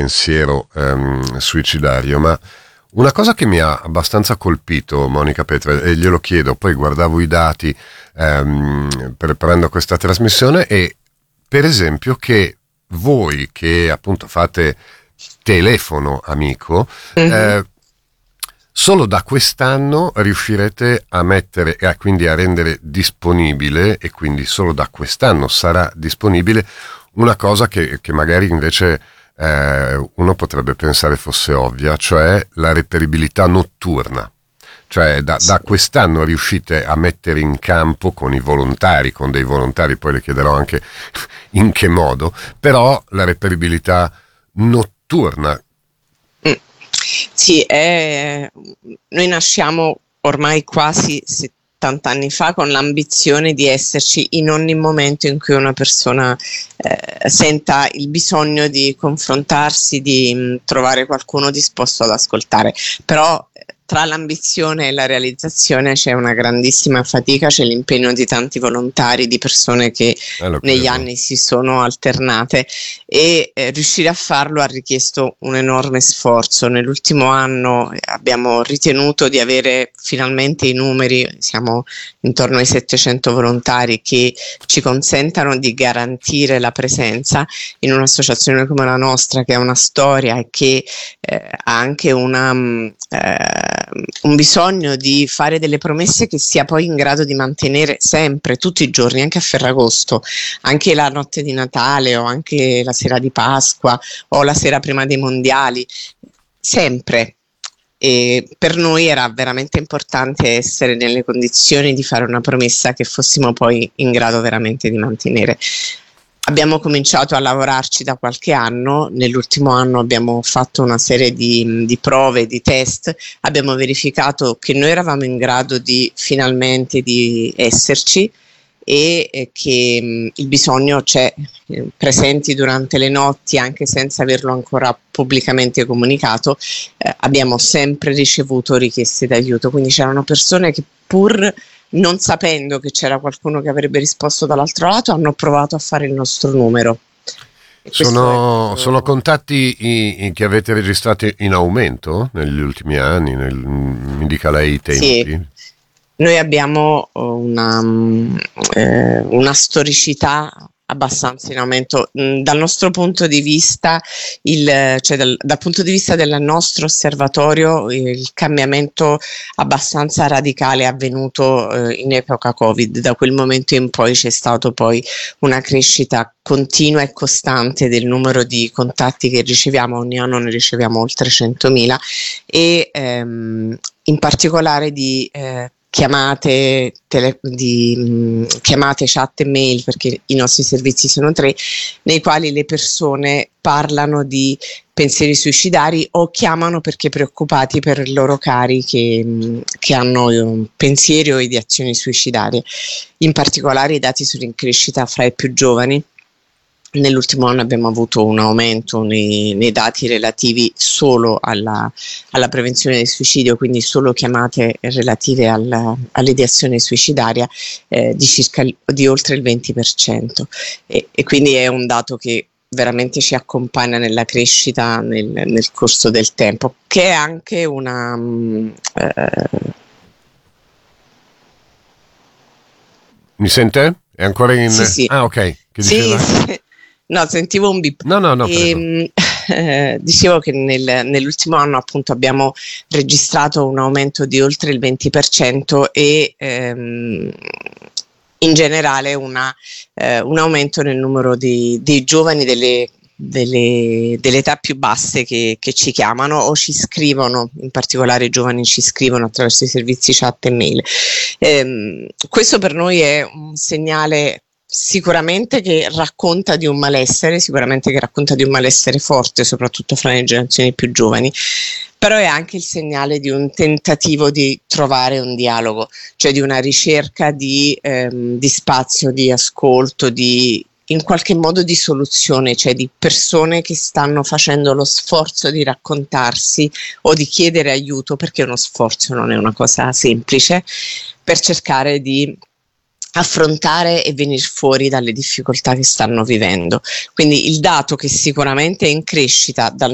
pensiero suicidario, ma una cosa che mi ha abbastanza colpito, Monica Petra, e glielo chiedo, poi guardavo i dati preparando questa trasmissione, e per esempio che voi che appunto fate telefono amico, solo da quest'anno riuscirete a mettere, quindi a rendere disponibile, e quindi solo da quest'anno sarà disponibile una cosa che magari invece uno potrebbe pensare fosse ovvia, cioè la reperibilità notturna. Cioè da quest'anno riuscite a mettere in campo con i volontari, con dei volontari, poi le chiederò anche in che modo, però la reperibilità notturna. Sì, noi nasciamo ormai quasi 70 anni fa con l'ambizione di esserci in ogni momento in cui una persona senta il bisogno di confrontarsi, di trovare qualcuno disposto ad ascoltare. Però tra l'ambizione e la realizzazione c'è una grandissima fatica, c'è l'impegno di tanti volontari, di persone che negli anni si sono alternate, e riuscire a farlo ha richiesto un enorme sforzo. Nell'ultimo anno abbiamo ritenuto di avere finalmente i numeri, siamo intorno ai 700 volontari che ci consentano di garantire la presenza in un'associazione come la nostra, che ha una storia e che ha anche un bisogno di fare delle promesse che sia poi in grado di mantenere sempre, tutti i giorni, anche a Ferragosto, anche la notte di Natale o anche la sera di Pasqua o la sera prima dei mondiali, sempre. E per noi era veramente importante essere nelle condizioni di fare una promessa che fossimo poi in grado veramente di mantenere. Abbiamo cominciato a lavorarci da qualche anno. Nell'ultimo anno abbiamo fatto una serie di prove, di test, abbiamo verificato che noi eravamo in grado finalmente di esserci, e che il bisogno c'è, presenti durante le notti, anche senza averlo ancora pubblicamente comunicato. Abbiamo sempre ricevuto richieste d'aiuto, quindi c'erano persone che, pur non sapendo che c'era qualcuno che avrebbe risposto dall'altro lato, hanno provato a fare il nostro numero. Sono contatti che avete registrato in aumento negli ultimi anni, mi dica lei i tempi. Sì. Noi abbiamo una storicità abbastanza in aumento. Dal nostro punto di vista, dal punto di vista del nostro osservatorio, il cambiamento abbastanza radicale è avvenuto in epoca Covid. Da quel momento in poi c'è stato poi una crescita continua e costante del numero di contatti che riceviamo. Ogni anno ne riceviamo oltre 100.000, e in particolare di chiamate, chat e mail, perché i nostri servizi sono 3, nei quali le persone parlano di pensieri suicidari o chiamano perché preoccupati per i loro cari che hanno pensieri o ideazioni suicidarie. In particolare i dati sono in crescita fra i più giovani. Nell'ultimo anno abbiamo avuto un aumento nei dati relativi solo alla prevenzione del suicidio, quindi solo chiamate relative all'ideazione suicidaria, di oltre il 20%, e quindi è un dato che veramente ci accompagna nella crescita nel corso del tempo, che è anche una Mi sente? È ancora in... Sì. Ah, ok. Che diceva? Sì. No, sentivo un bip. No. Dicevo che nell'ultimo anno appunto abbiamo registrato un aumento di oltre il 20%, e in generale un aumento nel numero dei giovani delle età più basse che ci chiamano o ci scrivono. In particolare i giovani ci scrivono attraverso i servizi chat e mail. Questo per noi è un segnale sicuramente che racconta di un malessere, forte, soprattutto fra le generazioni più giovani, però è anche il segnale di un tentativo di trovare un dialogo, cioè di una ricerca di spazio, di ascolto, in qualche modo di soluzione, cioè di persone che stanno facendo lo sforzo di raccontarsi o di chiedere aiuto, perché uno sforzo non è una cosa semplice, per cercare di affrontare e venire fuori dalle difficoltà che stanno vivendo. Quindi il dato che sicuramente è in crescita dal